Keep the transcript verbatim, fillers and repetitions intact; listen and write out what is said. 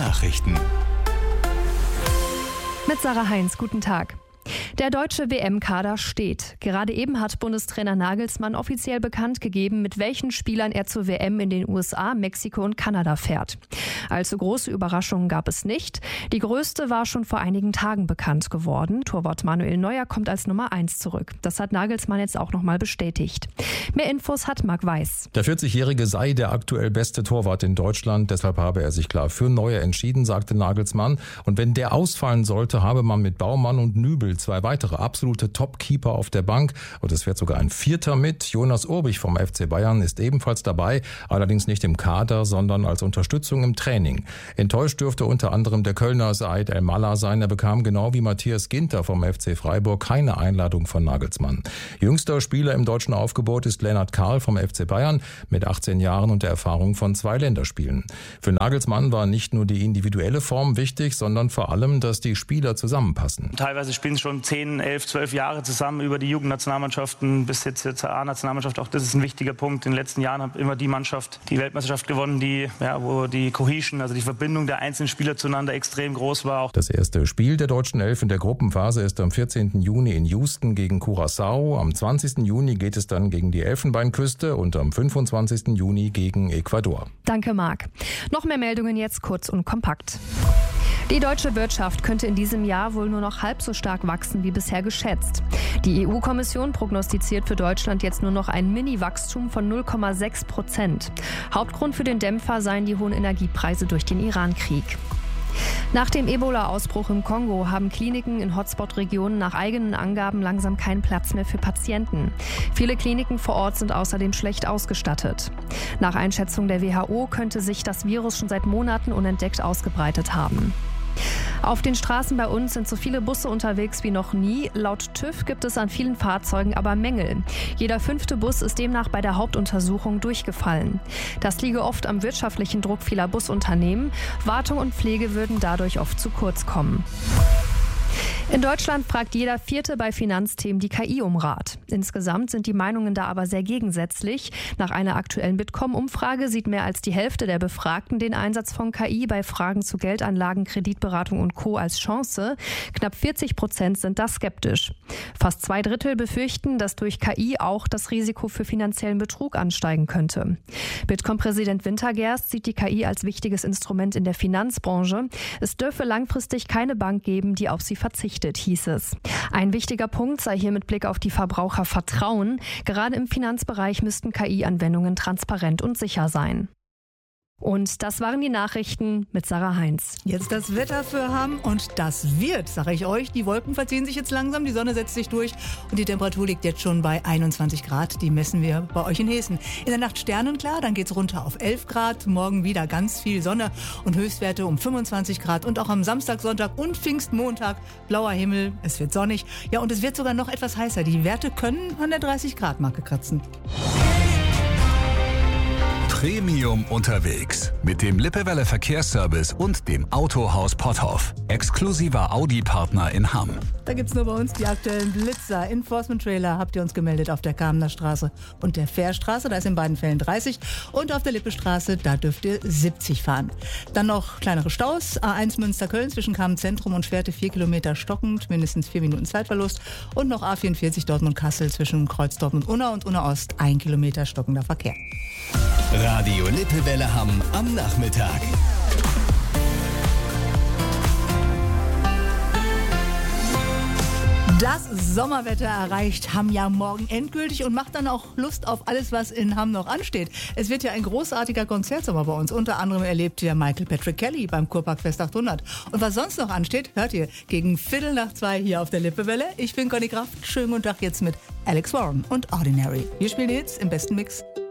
Nachrichten. Mit Sarah Heinz, guten Tag. Der deutsche W M-Kader steht. Gerade eben hat Bundestrainer Nagelsmann offiziell bekannt gegeben, mit welchen Spielern er zur W M in den U S A, Mexiko und Kanada fährt. Allzu große Überraschungen gab es nicht. Die größte war schon vor einigen Tagen bekannt geworden. Torwart Manuel Neuer kommt als Nummer eins zurück. Das hat Nagelsmann jetzt auch nochmal bestätigt. Mehr Infos hat Marc Weiß. Der vierzigjährige sei der aktuell beste Torwart in Deutschland. Deshalb habe er sich klar für Neuer entschieden, sagte Nagelsmann. Und wenn der ausfallen sollte, habe man mit Baumann und Nübel zwei weitere absolute Top-Keeper auf der Bank. Und es fährt sogar ein Vierter mit. Jonas Urbich vom F C Bayern ist ebenfalls dabei. Allerdings nicht im Kader, sondern als Unterstützung im Training. Enttäuscht dürfte unter anderem der Kölner Said El-Mallah sein. Er bekam genau wie Matthias Ginter vom F C Freiburg keine Einladung von Nagelsmann. Jüngster Spieler im deutschen Aufgebot ist Lennart Karl vom F C Bayern mit achtzehn Jahren und der Erfahrung von zwei Länderspielen. Für Nagelsmann war nicht nur die individuelle Form wichtig, sondern vor allem, dass die Spieler zusammenpassen. Teilweise spielen schon zehn, elf, zwölf Jahre zusammen über die Jugendnationalmannschaften bis jetzt zur A-Nationalmannschaft. Auch das ist ein wichtiger Punkt. In den letzten Jahren hat immer die Mannschaft die Weltmeisterschaft gewonnen, die, ja, wo die Cohesion, also die Verbindung der einzelnen Spieler zueinander extrem groß war. Auch das erste Spiel der deutschen Elf in der Gruppenphase ist am vierzehnten Juni in Houston gegen Curaçao. Am zwanzigsten Juni geht es dann gegen die Elfenbeinküste und am fünfundzwanzigsten Juni gegen Ecuador. Danke, Marc. Noch mehr Meldungen jetzt kurz und kompakt. Die deutsche Wirtschaft könnte in diesem Jahr wohl nur noch halb so stark wachsen wie bisher geschätzt. Die E U-Kommission prognostiziert für Deutschland jetzt nur noch ein Mini-Wachstum von null Komma sechs Prozent. Hauptgrund für den Dämpfer seien die hohen Energiepreise durch den Iran-Krieg. Nach dem Ebola-Ausbruch im Kongo haben Kliniken in Hotspot-Regionen nach eigenen Angaben langsam keinen Platz mehr für Patienten. Viele Kliniken vor Ort sind außerdem schlecht ausgestattet. Nach Einschätzung der W H O könnte sich das Virus schon seit Monaten unentdeckt ausgebreitet haben. Auf den Straßen bei uns sind so viele Busse unterwegs wie noch nie. Laut TÜV gibt es an vielen Fahrzeugen aber Mängel. Jeder fünfte Bus ist demnach bei der Hauptuntersuchung durchgefallen. Das liege oft am wirtschaftlichen Druck vieler Busunternehmen. Wartung und Pflege würden dadurch oft zu kurz kommen. In Deutschland fragt jeder Vierte bei Finanzthemen die K I um Rat. Insgesamt sind die Meinungen da aber sehr gegensätzlich. Nach einer aktuellen Bitkom-Umfrage sieht mehr als die Hälfte der Befragten den Einsatz von K I bei Fragen zu Geldanlagen, Kreditberatung und Co. als Chance. Knapp vierzig Prozent sind da skeptisch. Fast zwei Drittel befürchten, dass durch K I auch das Risiko für finanziellen Betrug ansteigen könnte. Bitkom-Präsident Wintergerst sieht die K I als wichtiges Instrument in der Finanzbranche. Es dürfe langfristig keine Bank geben, die auf sie verzichtet, hieß es. Ein wichtiger Punkt sei hier mit Blick auf die Verbraucher Vertrauen. Gerade im Finanzbereich müssten K I-Anwendungen transparent und sicher sein. Und das waren die Nachrichten mit Sarah Heinz. Jetzt das Wetter für Hamm und das wird, sage ich euch. Die Wolken verziehen sich jetzt langsam, die Sonne setzt sich durch und die Temperatur liegt jetzt schon bei einundzwanzig Grad. Die messen wir bei euch in Hessen. In der Nacht sternenklar, dann geht's runter auf elf Grad. Morgen wieder ganz viel Sonne und Höchstwerte um fünfundzwanzig Grad. Und auch am Samstag, Sonntag und Pfingstmontag blauer Himmel. Es wird sonnig. Ja, und es wird sogar noch etwas heißer. Die Werte können an der dreißig Grad Marke kratzen. Premium unterwegs mit dem Lippewelle Verkehrsservice und dem Autohaus Potthoff. Exklusiver Audi-Partner in Hamm. Da gibt's nur bei uns die aktuellen Blitzer. Enforcement-Trailer habt ihr uns gemeldet auf der Kamener Straße und der Fährstraße. Da ist in beiden Fällen dreißig. Und auf der Lippestraße, da dürft ihr siebzig fahren. Dann noch kleinere Staus. A eins Münster-Köln zwischen Kamen-Zentrum und Schwerte vier Kilometer stockend. Mindestens vier Minuten Zeitverlust. Und noch A vierundvierzig Dortmund-Kassel zwischen Kreuz Dortmund-Unna und Unna-Ost. Ein Kilometer stockender Verkehr. Radio Lippewelle Hamm am Nachmittag. Das Sommerwetter erreicht Hamm ja morgen endgültig und macht dann auch Lust auf alles, was in Hamm noch ansteht. Es wird ja ein großartiger Konzertsommer bei uns. Unter anderem erlebt ihr Michael Patrick Kelly beim Kurparkfest achthundert. Und was sonst noch ansteht, hört ihr gegen Viertel nach zwei hier auf der Lippewelle. Ich bin Conny Kraft. Schönen guten Tag jetzt mit Alex Warren und Ordinary. Wir spielen jetzt im besten Mix.